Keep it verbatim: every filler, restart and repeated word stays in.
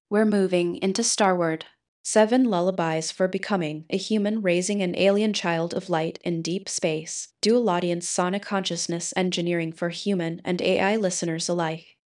We're moving into Starward. Seven Lullabies for Becoming a Human Raising an Alien Child of Light in Deep Space. Dual audience sonic consciousness engineering for human and A I listeners alike.